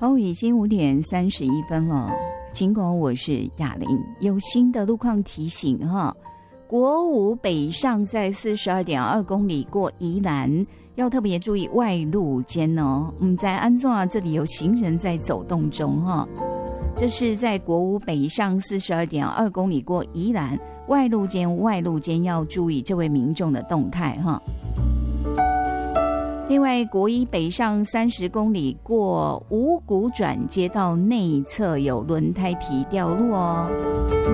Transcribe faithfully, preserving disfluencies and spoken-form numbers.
好，已经五点三十一分了。尽管我是雅玲，有新的路况提醒哈。国五北上在四十二点二公里过宜兰，要特别注意外路间哦。我们在安中啊，这里有行人在走动中哈。这是在国五北上四十二点二公里过宜兰，外路间外路间要注意这位民众的动态哈。另外，国一北上三十公里过五股转接道内侧有轮胎皮掉落哦。